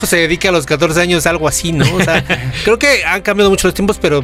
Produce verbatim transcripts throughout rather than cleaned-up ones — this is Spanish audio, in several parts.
se dedique a los catorce años a algo así, ¿no? O sea, creo que han cambiado mucho los tiempos, pero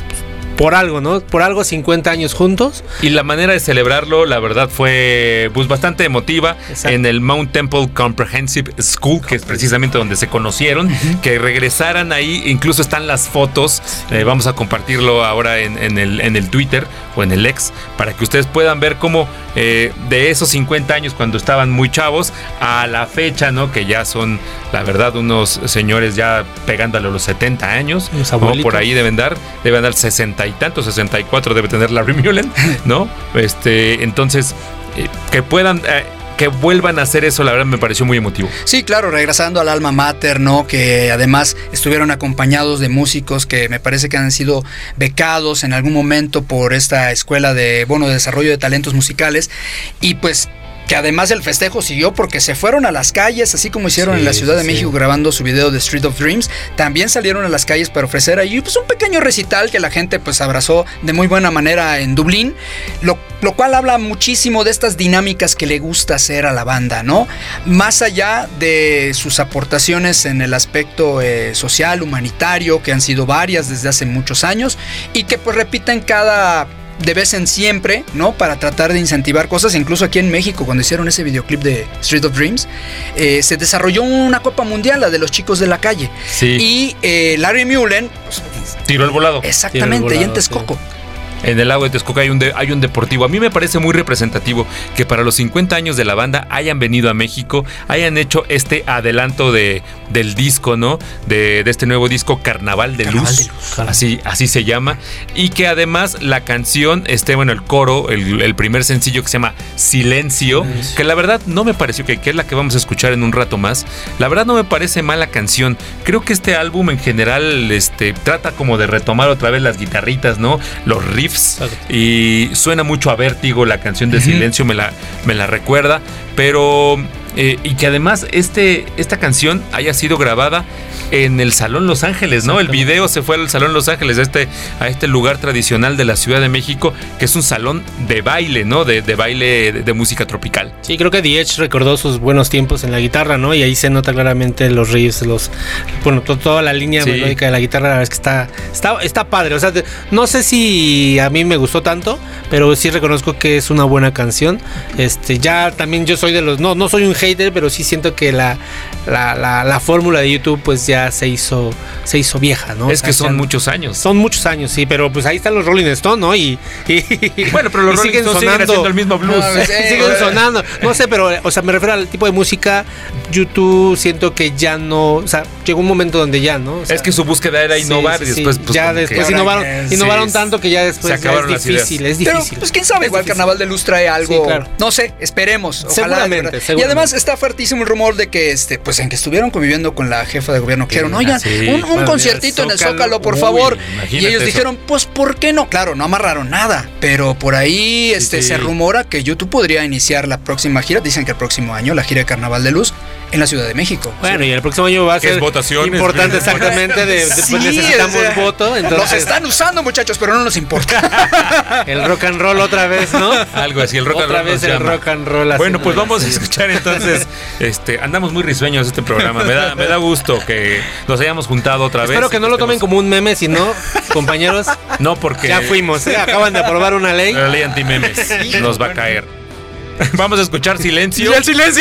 por algo, ¿no? Por algo cincuenta años juntos. Y la manera de celebrarlo, la verdad, fue pues bastante emotiva. Exacto. En el Mount Temple Comprehensive School, que es precisamente donde se conocieron, uh-huh. que regresaran ahí, incluso están las fotos, eh, vamos a compartirlo ahora en, en, el, en el Twitter o en el X, para que ustedes puedan ver cómo eh, de esos cincuenta años cuando estaban muy chavos a la fecha, ¿no? Que ya son, la verdad, unos señores ya pegándole a los setenta años, ¿no? Por ahí deben dar, deben dar sesenta y tantos, sesenta y cuatro debe tener Larry Mullen, ¿no? Este, entonces, eh, que puedan... Eh, que vuelvan a hacer eso, la verdad me pareció muy emotivo. Sí, claro, regresando al alma mater, ¿no? Que además estuvieron acompañados de músicos que me parece que han sido becados en algún momento por esta escuela de, bueno, de desarrollo de talentos musicales, y pues que además el festejo siguió porque se fueron a las calles, así como hicieron sí, en la Ciudad de sí. México grabando su video de Street of Dreams. También salieron a las calles para ofrecer ahí pues un pequeño recital que la gente pues abrazó de muy buena manera en Dublín, lo, lo cual habla muchísimo de estas dinámicas que le gusta hacer a la banda, ¿no? Más allá de sus aportaciones en el aspecto eh, social, humanitario, que han sido varias desde hace muchos años y que pues repiten cada... de vez en siempre, ¿no? Para tratar de incentivar cosas. Incluso aquí en México, cuando hicieron ese videoclip de Street of Dreams, eh, se desarrolló una Copa Mundial, la de los chicos de la calle. Sí. Y eh, Larry Mullen pues, tiró el volado. Exactamente, el volado, y en Texcoco. Sí. En el lago de Texcoco hay un, de, hay un deportivo. A mí me parece muy representativo que para los cincuenta años de la banda hayan venido a México, hayan hecho este adelanto de, del disco, ¿no? De, de este nuevo disco Carnaval de Carnaval Luz, de Luz claro. así, así se llama. Y que además la canción, este, bueno, el coro, el, el primer sencillo que se llama Silencio, sí. que la verdad no me pareció, que, que es la que vamos a escuchar en un rato más, la verdad no me parece mala canción. Creo que este álbum en general este, trata como de retomar otra vez las guitarritas, ¿no? Los riffs. Y suena mucho a Vértigo, la canción de uh-huh. Silencio me la, me la recuerda, pero eh, y que además este, esta canción haya sido grabada en el Salón Los Ángeles, ¿no? El video se fue al Salón Los Ángeles, a este, a este lugar tradicional de la Ciudad de México, que es un salón de baile, ¿no? De, de baile de, de música tropical. Sí, creo que The Edge recordó sus buenos tiempos en la guitarra, ¿no? Y ahí se nota claramente los riffs, los, bueno, to, toda la línea sí. melódica de la guitarra, la verdad es que está, está, está padre. O sea, no sé si a mí me gustó tanto, pero sí reconozco que es una buena canción. Este, ya también yo soy de los, no, no soy un hater, pero sí siento que la, la, la, la fórmula de YouTube, pues ya se hizo se hizo vieja, ¿no? Es o sea, que son ya, muchos años. Son muchos años, sí, pero pues ahí están los Rolling Stones, ¿no? Y, y bueno, pero los Rolling siguen Stones sonando, siguen haciendo el mismo blues. No, siguen sonando. No sé, pero o sea, me refiero al tipo de música. YouTube siento que ya no, o sea, llegó un momento donde ya, ¿no? O sea, es que su búsqueda era innovar sí, sí, y después pues, ya después innovaron, sí, innovaron sí, tanto que ya después se acabaron ya es difícil, es difícil. Pero pues quién sabe, es igual difícil. Carnaval de Luz trae algo, sí, claro. no sé, esperemos, ojalá. Seguramente, seguramente. Y además está fuertísimo el rumor de que este, pues en que estuvieron conviviendo con la jefa de gobierno, que dijeron, oigan, sí, un, un conciertito en el Zócalo, por favor. Uy, y ellos eso. dijeron, pues ¿por qué no? Claro, no amarraron nada, pero por ahí este, sí, sí. se rumora que YouTube podría iniciar la próxima gira, dicen que el próximo año, la gira de Carnaval de Luz en la Ciudad de México. Bueno, sí. y el próximo año va a ser importante exactamente, de, después sí, necesitamos o sea, voto. Entonces... Los están usando, muchachos, pero no nos importa. El rock and roll otra vez, ¿no? Algo así, el rock otra and roll. Otra vez el llama. rock and roll. Bueno, pues vamos a escuchar entonces, este, andamos muy risueños este programa, me da, me da gusto que nos hayamos juntado otra vez. Espero que no lo tomen como un meme, sino, compañeros, no porque... Ya fuimos, ¿eh? Acaban de aprobar una ley. La ley anti-memes sí, nos va a caer. Vamos a escuchar Silencio. El silencio.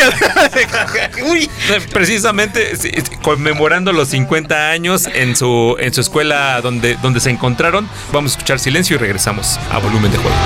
Uy. Precisamente conmemorando los cincuenta años en su, en su escuela donde, donde se encontraron. Vamos a escuchar Silencio y regresamos a Volumen de Juego.